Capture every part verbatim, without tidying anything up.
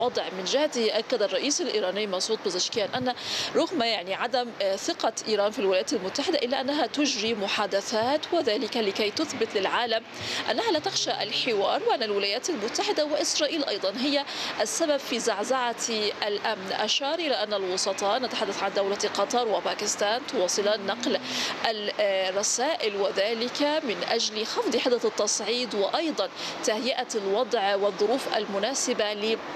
وضع. من جهته أكد الرئيس الإيراني مسعود بزشكيان أن رغم يعني عدم ثقة إيران في الولايات المتحدة إلا أنها تجري محادثات، وذلك لكي تثبت للعالم أنها لا تخشى الحوار، وأن الولايات المتحدة وإسرائيل أيضا هي السبب في زعزعة الأمن. أشار إلى أن الوسطاء، نتحدث عن دولة قطر وباكستان، تواصلان نقل الرسائل وذلك من أجل خفض حدة التصعيد وأيضا تهيئة الوضع والظروف المناسبة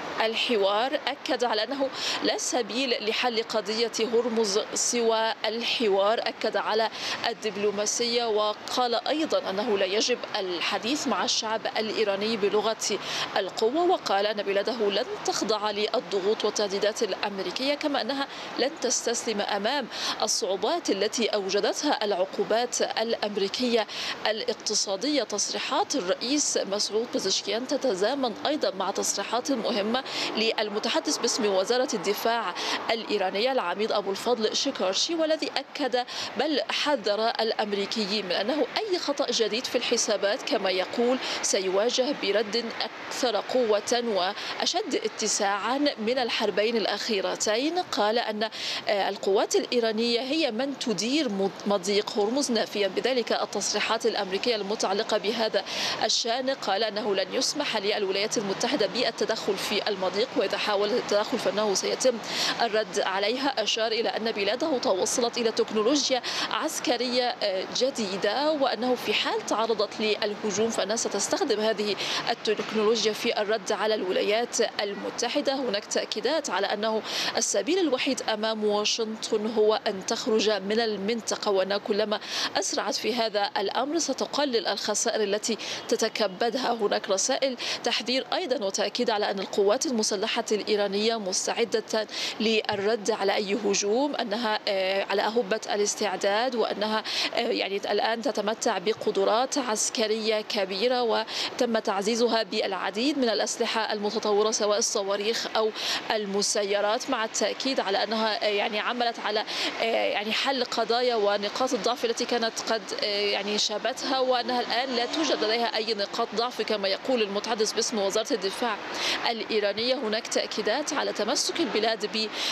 للحوار. أكد على أنه لا سبيل لحل قضية هرمز سوى الحوار، أكد على الدبلوماسية، وقال أيضا أنه لا يجب الحديث مع الشعب الإيراني بلغة القوة، وقال أن بلاده لن تخضع للضغوط والتهديدات الأمريكية، كما أنها لن تستسلم أمام الصعوبات التي أوجدتها العقوبات الأمريكية الاقتصادية. تصريحات الرئيس مسعود بزشكيان تتزامن أيضا مع تصريحات مهمة للمتحدث باسم وزارة الدفاع الإيرانية العميد أبو الفضل شكارشي، والذي أكد بل حذر الأمريكيين من أنه أي خطأ جديد في الحسابات كما يقول سيواجه برد أكثر قوة وأشد اتساعا من الحربين الأخيرتين. قال أن القوات الإيرانية هي من تدير مضيق هرمز، نافيا بذلك التصريحات الأمريكية المتعلقة بهذا الشأن. قال أنه لن يسمح للولايات المتحدة بالتدخل في المضيق، وإذا حاولت التدخل فإنه سيتم الرد عليها. أشار إلى أن بلاده توصلت إلى تكنولوجيا عسكرية جديدة، وأنه في حال تعرضت للهجوم فإنها ستستخدم هذه التكنولوجيا في الرد على الولايات المتحدة. هناك تأكيدات على أنه السبيل الوحيد أمام واشنطن هو أن تخرج من المنطقة، وأنها كلما أسرعت في هذا الأمر ستقلل الخسائر التي تتكبدها. هناك رسائل تحذير أيضا وتأكيد على أن القوات المسلحة الإيرانية مستعدة للرد على أي هجوم، أنها على أهبة الاستعداد، وأنها يعني الآن تتمتع بقدرات عسكرية كبيرة وتم تعزيزها بالعديد من الأسلحة المتطورة سواء الصواريخ أو المسيرات، مع التأكيد على أنها يعني عملت على يعني حل قضايا ونقاط الضعف التي كانت قد يعني شابتها، وأنها الآن لا توجد لديها أي نقاط ضعف كما يقول المتحدث باسم وزارة الدفاع الإيرانية. هناك تأكيدات على تمسك البلاد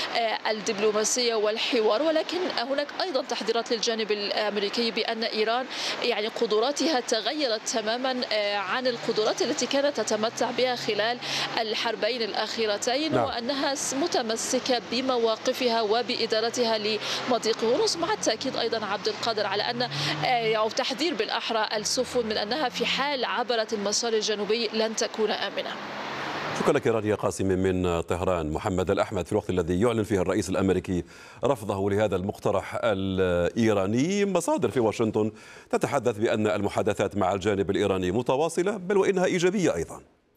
بالدبلوماسية والحوار، ولكن هناك أيضا تحذيرات للجانب الأمريكي بأن إيران يعني قدراتها تغيرت تماما عن القدرات التي كانت تتمتع بها خلال الحربين الأخيرتين، نعم. وأنها متمسكة بمواقفها وبإدارتها لمضيق هرمز، مع التأكيد أيضا عبد القادر على أن أو تحذير بالأحرى السفن من أنها في حال عبرت المسار الجنوبي لن تكون آمنة. شكرا لك رانيا قاسم من طهران. محمد الأحمد، في الوقت الذي يعلن فيه الرئيس الأمريكي رفضه لهذا المقترح الإيراني، مصادر في واشنطن تتحدث بأن المحادثات مع الجانب الإيراني متواصلة بل وإنها إيجابية أيضا.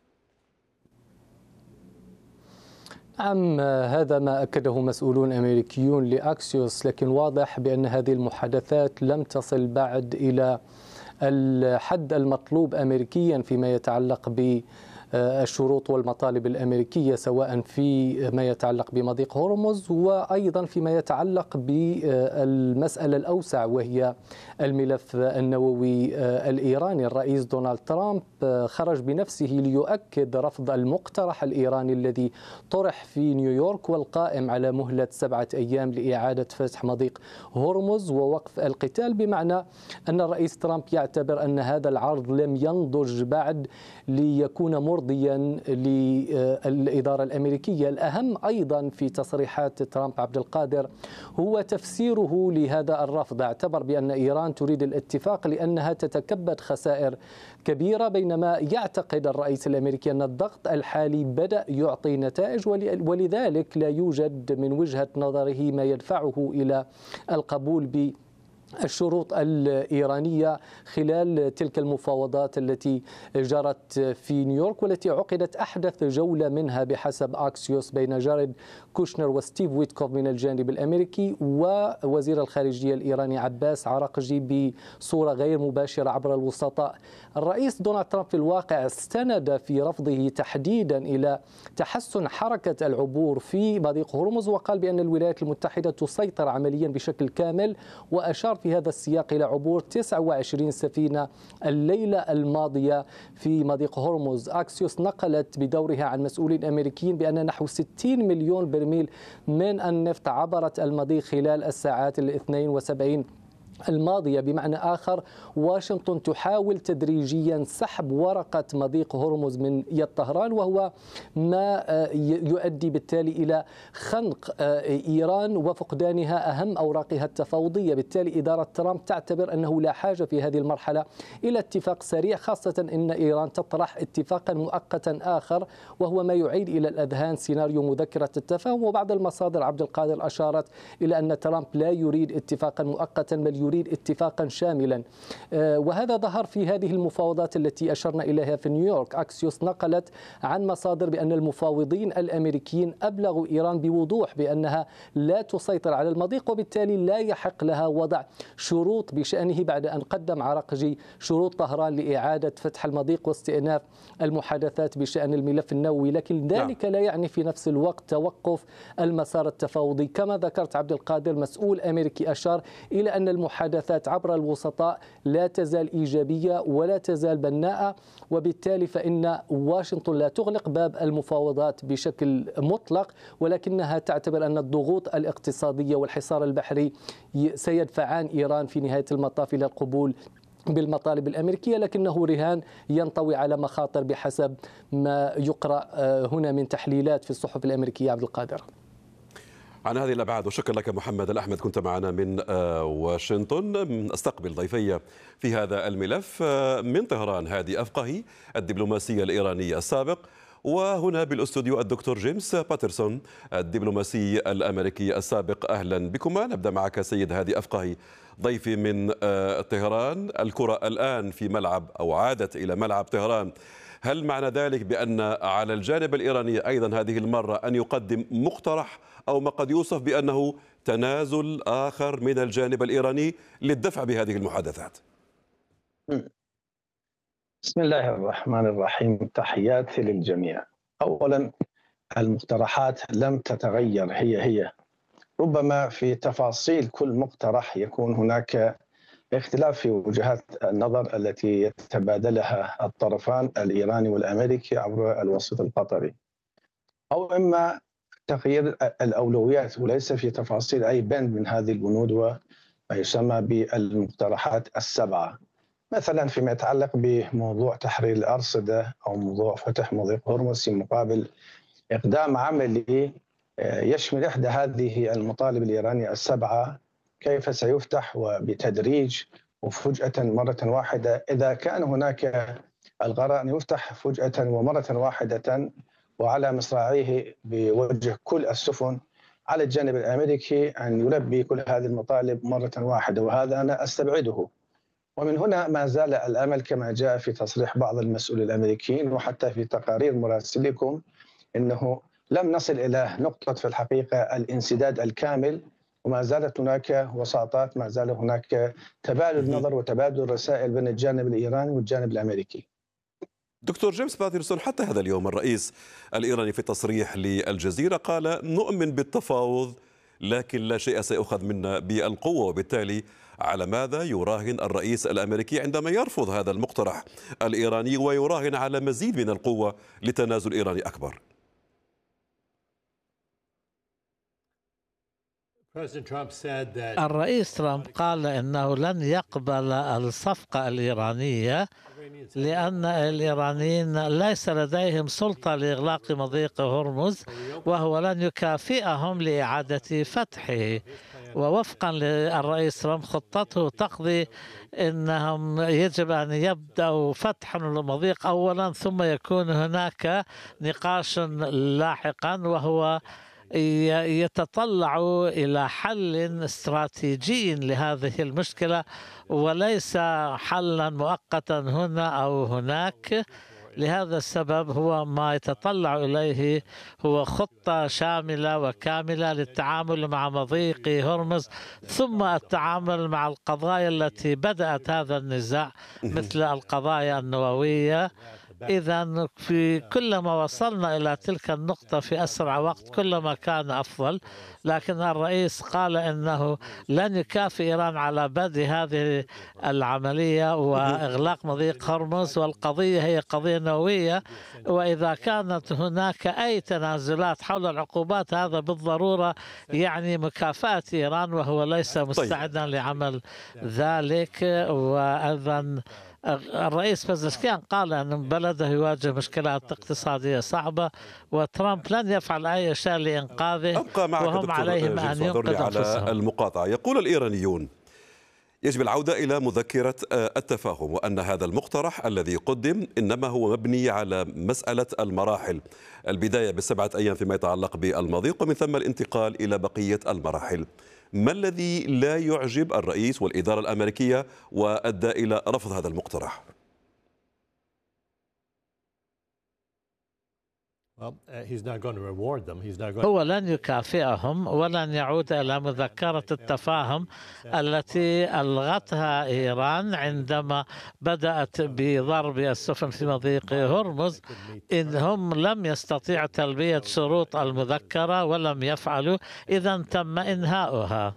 نعم، هذا ما أكده مسؤولون أمريكيون لأكسيوس، لكن واضح بأن هذه المحادثات لم تصل بعد إلى الحد المطلوب أمريكيا فيما يتعلق ب الشروط والمطالب الأمريكية، سواء في ما يتعلق بمضيق هرمز وأيضا فيما يتعلق بالمسألة الأوسع وهي الملف النووي الإيراني. الرئيس دونالد ترامب خرج بنفسه ليؤكد رفض المقترح الإيراني الذي طرح في نيويورك والقائم على مهلة سبعة أيام لإعادة فتح مضيق هرمز ووقف القتال، بمعنى أن الرئيس ترامب يعتبر أن هذا العرض لم ينضج بعد ليكون مرضيا للإدارة الأمريكية. الأهم أيضا في تصريحات ترامب عبد القادر هو تفسيره لهذا الرفض. اعتبر بأن إيران تريد الاتفاق لأنها تتكبد خسائر كبيرة، بينما يعتقد الرئيس الأمريكي أن الضغط الحالي بدأ يعطي نتائج، ولذلك لا يوجد من وجهة نظره ما يدفعه إلى القبول ب الشروط الإيرانية خلال تلك المفاوضات التي جرت في نيويورك، والتي عقدت أحدث جولة منها بحسب أكسيوس بين جاريد كوشنر وستيف ويتكوف من الجانب الأمريكي ووزير الخارجية الإيراني عباس عراقجي بصورة غير مباشرة عبر الوسطاء. الرئيس دونالد ترامب في الواقع استند في رفضه تحديدا إلى تحسن حركة العبور في مضيق هرمز، وقال بأن الولايات المتحدة تسيطر عمليا بشكل كامل، وأشار وأشار في هذا السياق إلى عبور تسعة وعشرين سفينة الليلة الماضية في مضيق هرمز. أكسيوس نقلت بدورها عن مسؤولين أمريكيين بأن نحو ستين مليون برميل من النفط عبرت المضيق خلال الساعات الاثنين وسبعين الماضية. بمعنى آخر، واشنطن تحاول تدريجيا سحب ورقة مضيق هرمز من يد طهران، وهو ما يؤدي بالتالي إلى خنق إيران وفقدانها أهم أوراقها التفاوضية. بالتالي إدارة ترامب تعتبر أنه لا حاجة في هذه المرحلة إلى اتفاق سريع، خاصة أن إيران تطرح اتفاقا مؤقتا آخر، وهو ما يعيد إلى الأذهان سيناريو مذكرة التفاهم. وبعض المصادر عبد القادر أشارت إلى أن ترامب لا يريد اتفاقا مؤقتا بل يريد اتفاقا شاملا، وهذا ظهر في هذه المفاوضات التي أشرنا إليها في نيويورك. أكسيوس نقلت عن مصادر بأن المفاوضين الأمريكيين أبلغوا إيران بوضوح بأنها لا تسيطر على المضيق، وبالتالي لا يحق لها وضع شروط بشأنه بعد أن قدم عراقجي شروط طهران لإعادة فتح المضيق واستئناف المحادثات بشأن الملف النووي. لكن ذلك لا يعني في نفس الوقت توقف المسار التفاوضي. كما ذكرت عبد القادر، مسؤول أمريكي أشار إلى أن المحادثات عبر الوسطاء لا تزال إيجابية ولا تزال بناءة، وبالتالي فإن واشنطن لا تغلق باب المفاوضات بشكل مطلق، ولكنها تعتبر أن الضغوط الاقتصادية والحصار البحري سيدفعان إيران في نهاية المطاف إلى القبول بالمطالب الأمريكية، لكنه رهان ينطوي على مخاطر بحسب ما يقرأ هنا من تحليلات في الصحف الأمريكية. عبد القادر، عن هذه الأبعاد وشكرا لك محمد الأحمد، كنت معنا من واشنطن. استقبل ضيفي في هذا الملف من طهران هادي أفقهي الدبلوماسية الإيرانية السابق، وهنا بالاستوديو الدكتور جيمس باترسون الدبلوماسي الأمريكي السابق. أهلا بكما. نبدأ معك سيد هادي أفقهي ضيفي من طهران. الكرة الآن في ملعب أو عادت إلى ملعب طهران. هل معنى ذلك بأن على الجانب الإيراني أيضا هذه المرة أن يقدم مقترح أو ما قد يوصف بأنه تنازل آخر من الجانب الإيراني للدفع بهذه المحادثات؟ بسم الله الرحمن الرحيم، تحياتي للجميع. أولا، المقترحات لم تتغير، هي هي. ربما في تفاصيل كل مقترح يكون هناك اختلاف في وجهات النظر التي يتبادلها الطرفان الإيراني والأمريكي عبر الوسيط القطري، أو إما تغيير الأولويات، وليس في تفاصيل أي بند من هذه البنود وما يسمى بالمقترحات السبعة. مثلا فيما يتعلق بموضوع تحرير الأرصدة أو موضوع فتح مضيق هرمز مقابل إقدام عملي يشمل إحدى هذه المطالب الإيرانية السبعة، كيف سيفتح وبتدريج وفجأة مرة واحدة. إذا كان هناك الغرض أن يفتح فجأة ومرة واحدة وعلى مصراعيه بوجه كل السفن، على الجانب الأمريكي أن يلبي كل هذه المطالب مرة واحدة، وهذا أنا أستبعده. ومن هنا ما زال الأمل كما جاء في تصريح بعض المسؤولين الأمريكيين وحتى في تقارير مراسلكم أنه لم نصل إلى نقطة في الحقيقة الانسداد الكامل، وما زالت هناك وساطات، ما زال هناك تبادل نظر وتبادل رسائل بين الجانب الإيراني والجانب الأمريكي. دكتور جيمس باترسون، حتى هذا اليوم الرئيس الإيراني في تصريح للجزيرة قال نؤمن بالتفاوض لكن لا شيء سيؤخذ منا بالقوة، وبالتالي على ماذا يراهن الرئيس الأمريكي عندما يرفض هذا المقترح الإيراني ويراهن على مزيد من القوة لتنازل إيراني أكبر؟ الرئيس ترامب قال إنه لن يقبل الصفقة الإيرانية لأن الإيرانيين ليس لديهم سلطة لإغلاق مضيق هرمز، وهو لن يكافئهم لإعادة فتحه. ووفقا للرئيس ترامب خطته تقضي أنهم يجب أن يبدأوا فتح المضيق أولا ثم يكون هناك نقاش لاحقا، وهو يتطلع إلى حل استراتيجي لهذه المشكلة وليس حلا مؤقتا هنا أو هناك. لهذا السبب هو ما يتطلع إليه هو خطة شاملة وكاملة للتعامل مع مضيق هرمز، ثم التعامل مع القضايا التي بدأت هذا النزاع مثل القضايا النووية إذا في كلما وصلنا إلى تلك النقطة في أسرع وقت كلما كان أفضل. لكن الرئيس قال إنه لن يكافئ إيران على بدء هذه العملية وإغلاق مضيق هرمز، والقضية هي قضية نووية، وإذا كانت هناك أي تنازلات حول العقوبات هذا بالضرورة يعني مكافأة إيران، وهو ليس مستعدا لعمل ذلك. وأيضا الرئيس بزشكيان قال أن بلده يواجه مشكلات اقتصادية صعبة وترامب لن يفعل أي شيء لإنقاذه، وهم عليهم أن ينقذوا أنفسهم. المقاطعة يقول الإيرانيون يجب العودة إلى مذكرة التفاهم، وأن هذا المقترح الذي قدم إنما هو مبني على مسألة المراحل، البداية بسبعة أيام فيما يتعلق بالمضيق ومن ثم الانتقال إلى بقية المراحل. ما الذي لا يعجب الرئيس والإدارة الأمريكية وأدى إلى رفض هذا المقترح؟ هو لن يكافئهم ولن يعود إلى مذكرة التفاهم التي ألغتها إيران عندما بدأت بضرب السفن في مضيق هرمز. إنهم لم يستطيعوا تلبية شروط المذكرة ولم يفعلوا، إذا تم إنهاؤها.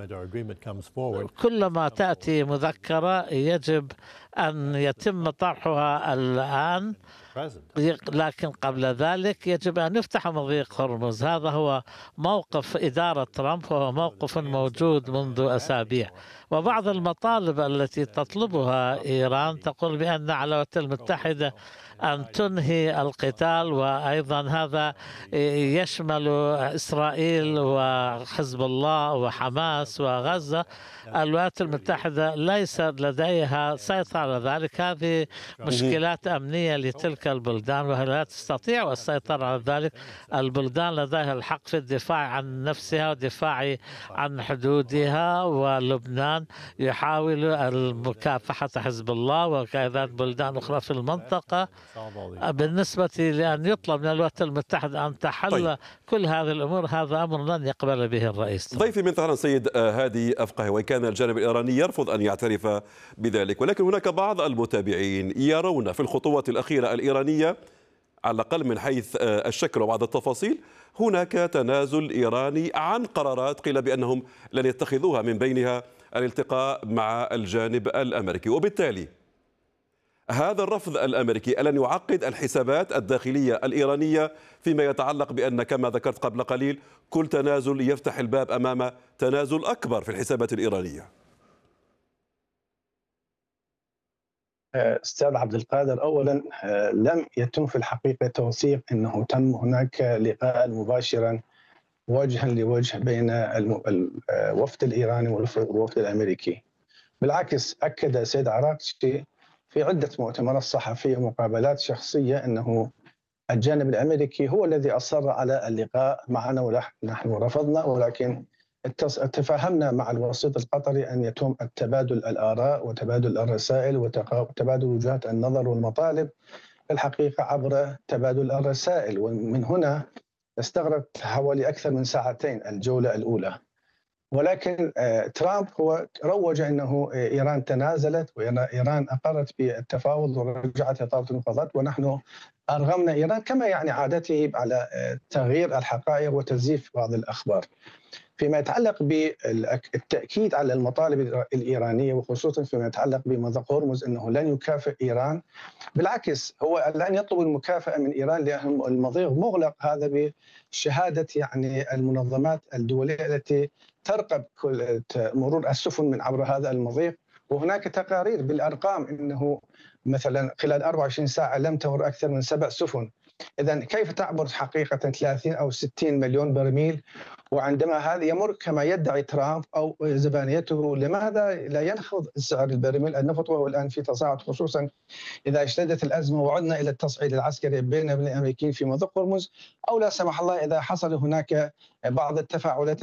كلما تأتي مذكرة يجب أن يتم طرحها الآن، لكن قبل ذلك يجب أن يفتح مضيق هرمز. هذا هو موقف إدارة ترامب، وهو موقف موجود منذ أسابيع. وبعض المطالب التي تطلبها إيران تقول بأن الولايات المتحدة أن تنهي القتال، وأيضا هذا يشمل إسرائيل وحزب الله وحماس وغزة. الولايات المتحدة ليس لديها سيطرة على ذلك، هذه مشكلات أمنية لتلك البلدان وهي لا تستطيع السيطرة على ذلك. البلدان لديها الحق في الدفاع عن نفسها والدفاع عن حدودها، ولبنان يحاول مكافحة حزب الله وكذا بلدان أخرى في المنطقة. بالنسبة لأن يطلب من الولايات المتحدة أن تحل طيب. كل هذه الأمور، هذا أمر لن يقبل به الرئيس. ضيفي من طهران سيد هادي أفقه، وإن كان الجانب الإيراني يرفض أن يعترف بذلك، ولكن هناك بعض المتابعين يرون في الخطوات الأخيرة الإيرانية على الأقل من حيث الشكل وبعض التفاصيل هناك تنازل إيراني عن قرارات قيل بأنهم لن يتخذوها، من بينها الالتقاء مع الجانب الأمريكي. وبالتالي هذا الرفض الأمريكي ألن يعقد الحسابات الداخلية الإيرانية فيما يتعلق بأن كما ذكرت قبل قليل كل تنازل يفتح الباب أمام تنازل أكبر في الحسابات الإيرانية؟ أستاذ عبد القادر، أولا لم يتم في الحقيقة توثيق أنه تم هناك لقاء مباشرا وجها لوجه بين الوفد الإيراني والوفد الأمريكي. بالعكس، أكد السيد عراقشي في عدة مؤتمرات صحفية ومقابلات شخصية أنه الجانب الأمريكي هو الذي أصر على اللقاء معنا ونحن رفضنا، ولكن تفاهمنا مع الوسيط القطري أن يتم التبادل الآراء وتبادل الرسائل وتبادل وجهات النظر والمطالب في الحقيقة عبر تبادل الرسائل. ومن هنا استغرقت حوالي أكثر من ساعتين الجولة الأولى. ولكن ترامب هو روج أنه إيران تنازلت وإيران أقرت بالتفاوض ورجعت لطاولة المفاوضات، ونحن أرغمنا إيران كما يعني عادته على تغيير الحقائق وتزييف بعض الأخبار. فيما يتعلق بالتأكيد على المطالب الإيرانية وخصوصا فيما يتعلق بمضيق هرمز أنه لن يكافئ إيران، بالعكس هو الآن يطلب المكافأة من إيران لأن المضيق مغلق، هذا بشهادة يعني المنظمات الدولية التي ترقب كل مرور السفن من عبر هذا المضيق. وهناك تقارير بالأرقام أنه مثلا خلال أربعة وعشرين ساعة لم تمر أكثر من سبع سفن. إذن كيف تعبر حقيقة ثلاثين أو ستين مليون برميل؟ وعندما هذا يمر كما يدعي ترامب أو زبانيته، لماذا لا ينخفض سعر البرميل النفط وهو الآن في تصاعد، خصوصا إذا اشتدت الأزمة وعدنا إلى التصعيد العسكري بين الأمريكيين في مضيق هرمز، أو لا سمح الله إذا حصل هناك بعض التفاعلات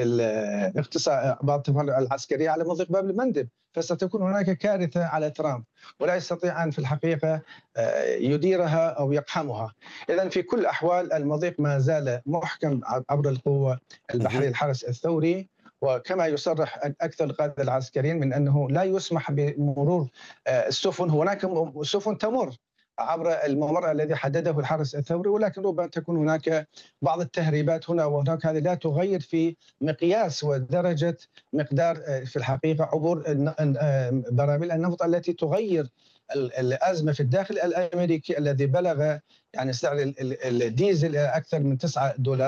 الاقتصاد بعض التفاعلات العسكرية على مضيق باب المندب، فستكون هناك كارثة على ترامب ولا يستطيع أن في الحقيقة يديرها أو يقحمها. إذن في كل الأحوال المضيق ما زال محكم عبر القوة البحرية الحرس الثوري، وكما يصرح أكثر القادة العسكريين من أنه لا يسمح بمرور السفن، هناك سفن تمر عبر الممر الذي حدده الحرس الثوري، ولكن ربما تكون هناك بعض التهريبات هنا وهناك. هذه لا تغير في مقياس ودرجة مقدار في الحقيقة عبور براميل النفط التي تغير الأزمة في الداخل الأمريكي الذي بلغ يعني سعر الديزل إلى أكثر من تسعة دولار.